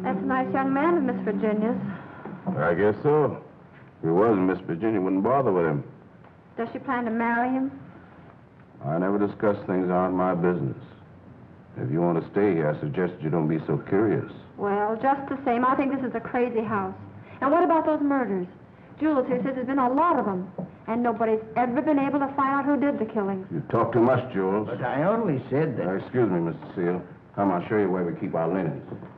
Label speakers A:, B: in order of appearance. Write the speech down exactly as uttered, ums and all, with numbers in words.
A: That's a nice young man of Miss Virginia's.
B: I guess so. If he wasn't, Miss Virginia wouldn't bother with him.
A: Does she plan to marry him?
B: I never discuss things that aren't my business. If you want to stay here, I suggest you don't be so curious.
A: Well, just the same, I think this is a crazy house. And what about those murders? Jules here says there's been a lot of them, and nobody's ever been able to find out who did the killings.
B: You talk too much, Jules.
C: But I only said that...
B: Uh, excuse me, Mister Seal. Come, I'll show you where we keep our linens.